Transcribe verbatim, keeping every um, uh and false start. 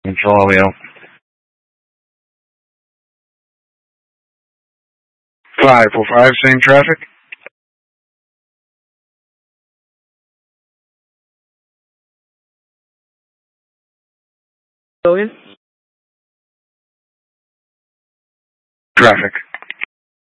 Control Leo. five four five, same traffic. Logan? Traffic.